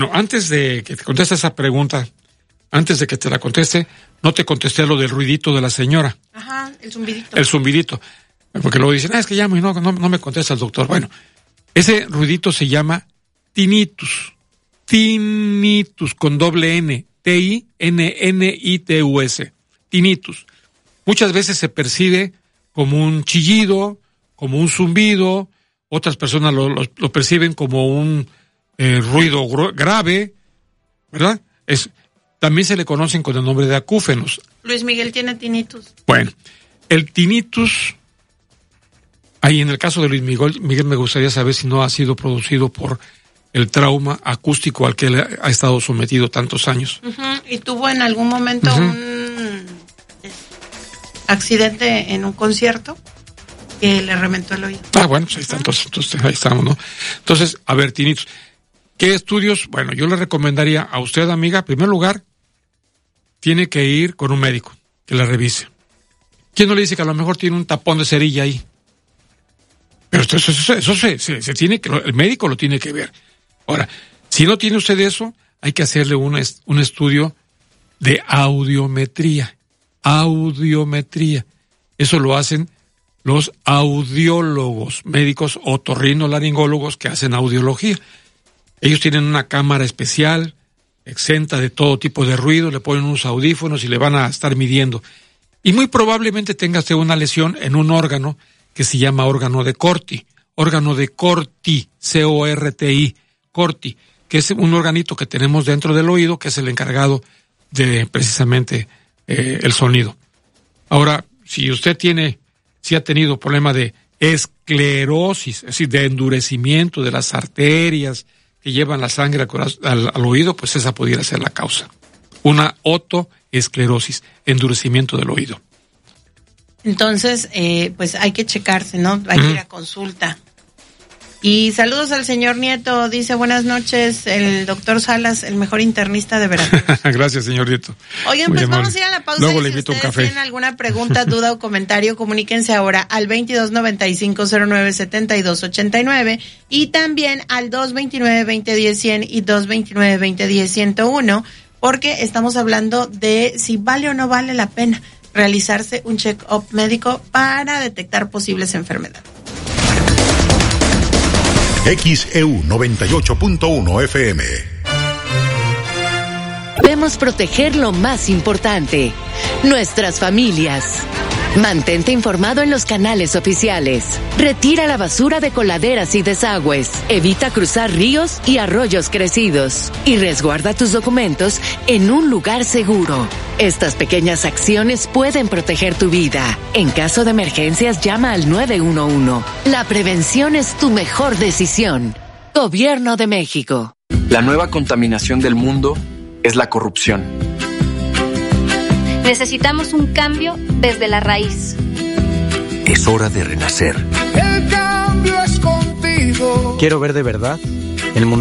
No, antes de que te conteste esa pregunta, antes de que te la conteste, no te contesté lo del ruidito de la señora. Ajá, el zumbidito. El zumbidito. Porque luego dicen, es que llamo y no me contesta el doctor. Bueno, ese ruidito se llama tinnitus. Tinnitus, con doble N. T-I-N-N-I-T-U-S. Tinnitus. Muchas veces se percibe como un chillido, como un zumbido. Otras personas lo perciben como un ruido grave, ¿verdad? También se le conocen con el nombre de acúfenos. Luis Miguel tiene tinnitus. Bueno, el tinnitus, ahí en el caso de Luis Miguel me gustaría saber si no ha sido producido por el trauma acústico al que él ha estado sometido tantos años. ¿Y tuvo en algún momento un accidente en un concierto que le reventó el oído? Bueno, pues ahí está, entonces ahí estamos, ¿no? Entonces, a ver, tinnitus. ¿Qué estudios? Bueno, yo le recomendaría a usted, amiga, en primer lugar, tiene que ir con un médico que la revise. ¿Quién no le dice que a lo mejor tiene un tapón de cerilla ahí? Pero eso se tiene que, el médico lo tiene que ver. Ahora, si no tiene usted eso, hay que hacerle un estudio de audiometría. Audiometría. Eso lo hacen los audiólogos, médicos otorrinolaringólogos que hacen audiología. Ellos tienen una cámara especial, exenta de todo tipo de ruido, le ponen unos audífonos y le van a estar midiendo. Y muy probablemente tenga usted una lesión en un órgano que se llama órgano de Corti, C-O-R-T-I, Corti, que es un organito que tenemos dentro del oído, que es el encargado de precisamente el sonido. Ahora, si usted si ha tenido problema de esclerosis, es decir, de endurecimiento de las arterias que llevan la sangre al oído, pues esa pudiera ser la causa. Una otoesclerosis, endurecimiento del oído. Entonces, pues hay que checarse, ¿no? Hay que ir a consulta. Y saludos al señor Nieto, dice buenas noches, el doctor Salas, el mejor internista de Veracruz. Gracias, señor Nieto. Oigan, muy pues amable. vamos a ir a la pausa. Luego y le si invito un ustedes café. tienen alguna pregunta, duda o comentario, comuníquense ahora al 2295-097289 y también al 229-2010-100 y 229-2010-101, porque estamos hablando de si vale o no vale la pena realizarse un check-up médico para detectar posibles enfermedades. XEU 98.1 FM. Debemos proteger lo más importante, nuestras familias. Mantente informado en los canales oficiales. Retira la basura de coladeras y desagües. Evita cruzar ríos y arroyos crecidos. Y resguarda tus documentos en un lugar seguro. Estas pequeñas acciones pueden proteger tu vida. En caso de emergencias, llama al 911. La prevención es tu mejor decisión. Gobierno de México. La nueva contaminación del mundo es la corrupción. Necesitamos un cambio desde la raíz. Es hora de renacer. El cambio es contigo. Quiero ver de verdad el mundo